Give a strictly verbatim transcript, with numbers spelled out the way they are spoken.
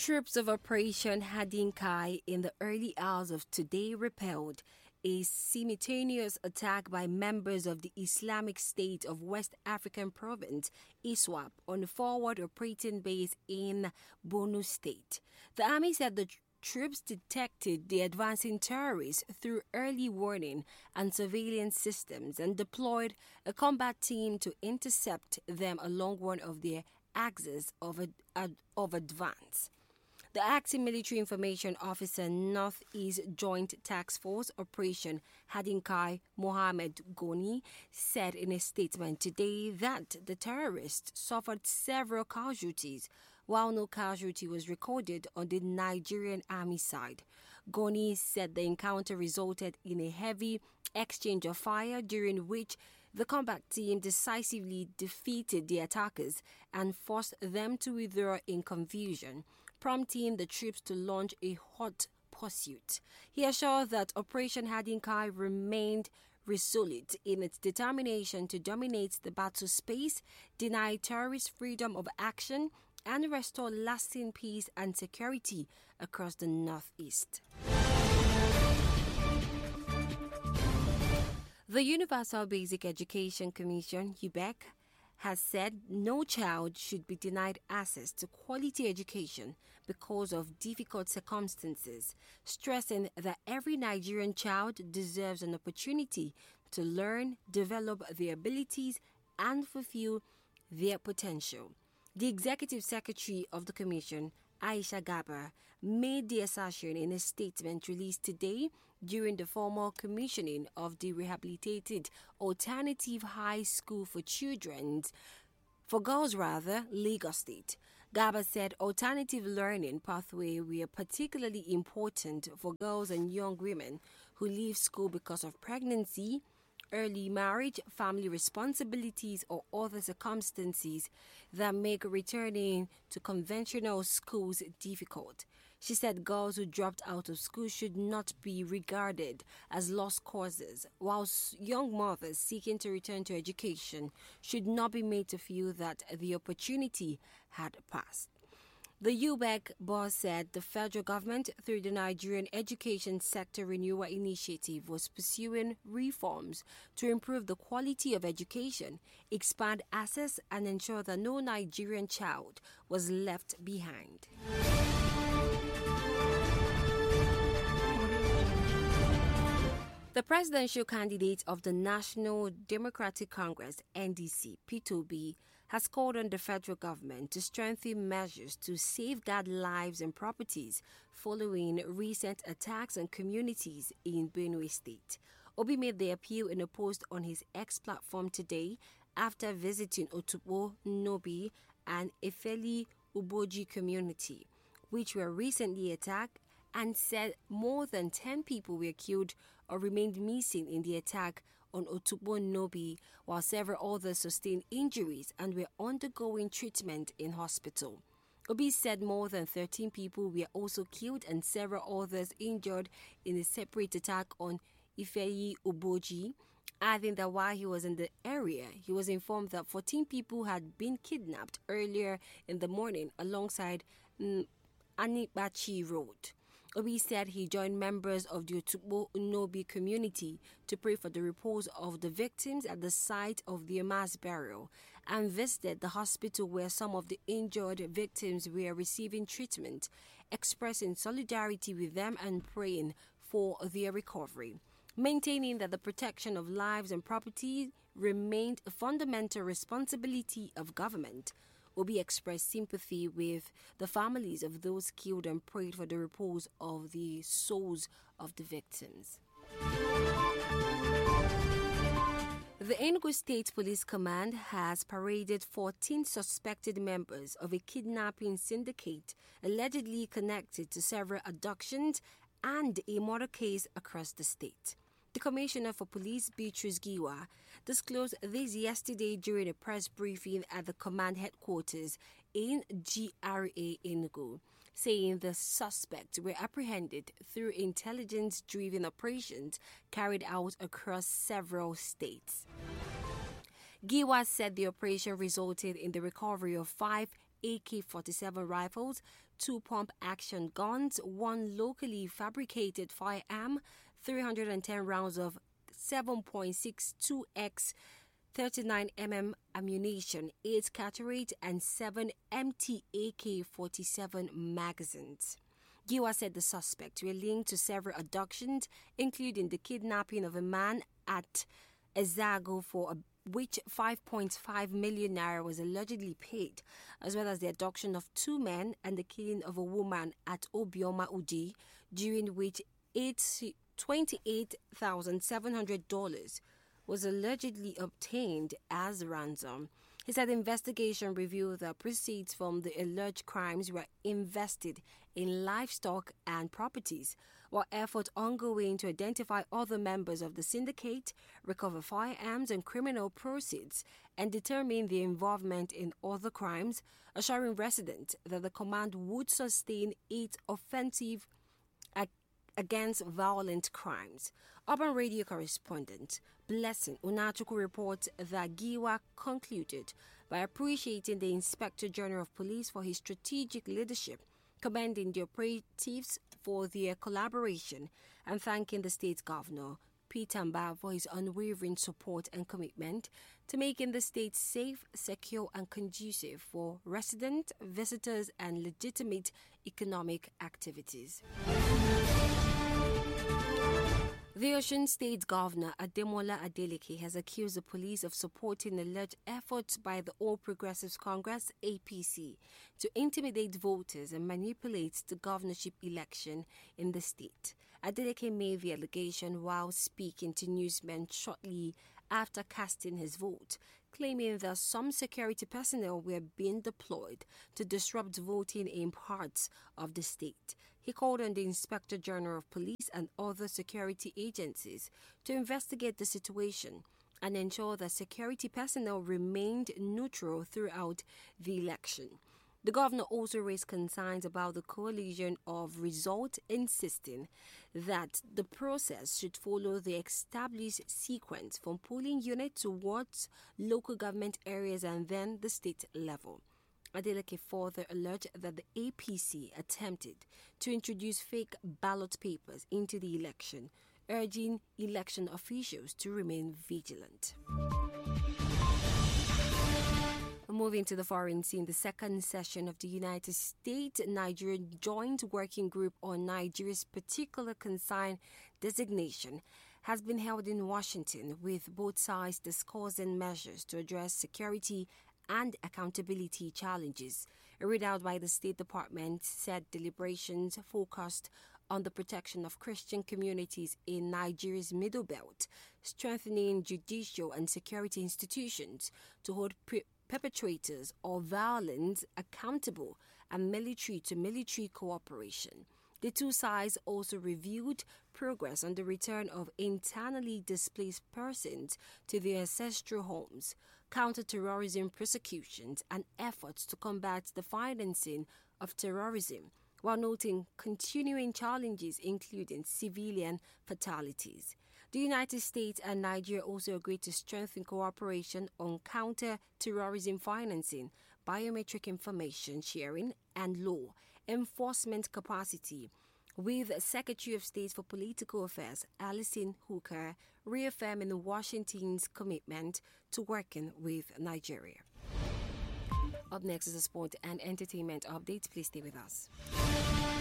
Troops of Operation Hadinkai in the early hours of today repelled a simultaneous attack by members of the Islamic State of West African Province, ISWAP, on a forward operating base in Borno State. The army said the troops detected the advancing terrorists through early warning and surveillance systems and deployed a combat team to intercept them along one of their axes of, ad- of advance. The acting military information officer, Northeast Joint Task Force Operation Hadinkai Mohammed Goni, said in a statement today that the terrorists suffered several casualties, while no casualty was recorded on the Nigerian army side. Goni said the encounter resulted in a heavy exchange of fire during which the combat team decisively defeated the attackers and forced them to withdraw in confusion, prompting the troops to launch a hot pursuit. He assured that Operation Hadinkai remained resolute in its determination to dominate the battle space, deny terrorists freedom of action, and restore lasting peace and security across the Northeast. The Universal Basic Education Commission, U B E C, has said no child should be denied access to quality education because of difficult circumstances, stressing that every Nigerian child deserves an opportunity to learn, develop their abilities, and fulfill their potential. The Executive Secretary of the Commission, Aisha Gaba, made the assertion in a statement released today during the formal commissioning of the rehabilitated Alternative High School for Children, for girls rather, Lagos State. Gaba said alternative learning pathways were particularly important for girls and young women who leave school because of pregnancy, early marriage, family responsibilities, or other circumstances that make returning to conventional schools difficult. She said girls who dropped out of school should not be regarded as lost causes, whilst young mothers seeking to return to education should not be made to feel that the opportunity had passed. The U B E C boss said the federal government, through the Nigerian Education Sector Renewal Initiative, was pursuing reforms to improve the quality of education, expand access, and ensure that no Nigerian child was left behind. The presidential candidate of the National Democratic Congress, N D C, Peter Obi, has called on the federal government to strengthen measures to safeguard lives and properties following recent attacks on communities in Benue State. Obi made the appeal in a post on his X platform today after visiting Otukpo Nobi and Efeli Uboji community, which were recently attacked, and said more than ten people were killed or remained missing in the attack on Otukpo Nobi, while several others sustained injuries and were undergoing treatment in hospital. Obi said more than thirteen people were also killed and several others injured in a separate attack on Ifeyi Uboji, adding that while he was in the area, he was informed that fourteen people had been kidnapped earlier in the morning alongside mm, Anibachi Road. Obi said he joined members of the Otukpo Nobi community to pray for the repose of the victims at the site of their mass burial and visited the hospital where some of the injured victims were receiving treatment, expressing solidarity with them and praying for their recovery. Maintaining that the protection of lives and property remained a fundamental responsibility of government, Obi expressed sympathy with the families of those killed and prayed for the repose of the souls of the victims. The Enugu State Police Command has paraded fourteen suspected members of a kidnapping syndicate allegedly connected to several abductions and a murder case across the state. The Commissioner for Police, Beatrice Giwa, disclosed this yesterday during a press briefing at the command headquarters in G R A Enugu, saying the suspects were apprehended through intelligence-driven operations carried out across several states. Giwa said the operation resulted in the recovery of five A K forty-seven rifles, two pump-action guns, one locally fabricated firearm, three hundred ten rounds of seven point six two x thirty-nine millimeter ammunition, eight cartridges, and seven empty A K forty-seven magazines. Giwa said the suspects were linked to several abductions, including the kidnapping of a man at Ezago, for a, which five point five million naira was allegedly paid, as well as the abduction of two men and the killing of a woman at Obioma Uji, during which twenty-eight thousand seven hundred dollars was allegedly obtained as ransom. He said the investigation revealed that proceeds from the alleged crimes were invested in livestock and properties, while efforts ongoing to identify other members of the syndicate, recover firearms and criminal proceeds, and determine their involvement in other crimes, assuring residents that the command would sustain its offensive against violent crimes. Urban Radio correspondent Blessing Unachuku reports that Giwa concluded by appreciating the Inspector General of Police for his strategic leadership, commending the operatives for their collaboration, and thanking the state governor, Peter Mbah, for his unwavering support and commitment to making the state safe, secure, and conducive for residents, visitors, and legitimate economic activities. The Osun State Governor, Ademola Adeleke, has accused the police of supporting alleged efforts by the All Progressives Congress, A P C, to intimidate voters and manipulate the governorship election in the state. Adeleke made the allegation while speaking to newsmen shortly after casting his vote, claiming that some security personnel were being deployed to disrupt voting in parts of the state. He called on the Inspector General of Police and other security agencies to investigate the situation and ensure that security personnel remained neutral throughout the election. The governor also raised concerns about the coalition of results, insisting that the process should follow the established sequence from polling unit towards local government areas and then the state level. Adeleke further alleged that the A P C attempted to introduce fake ballot papers into the election, urging election officials to remain vigilant. Moving to the foreign scene, the second session of the United States-Nigeria Joint Working Group on Nigeria's Particular Concern designation has been held in Washington, with both sides discussing measures to address security and accountability challenges. A readout by the State Department said deliberations focused on the protection of Christian communities in Nigeria's Middle Belt, strengthening judicial and security institutions to hold pre- perpetrators of violence accountable, and military-to-military cooperation. The two sides also reviewed progress on the return of internally displaced persons to their ancestral homes, counter-terrorism prosecutions, and efforts to combat the financing of terrorism, while noting continuing challenges including civilian fatalities. The United States and Nigeria also agreed to strengthen cooperation on counter-terrorism financing, biometric information sharing, and law enforcement capacity, with Secretary of State for Political Affairs Alison Hooker reaffirming Washington's commitment to working with Nigeria. Up next is a sport and entertainment update. Please stay with us.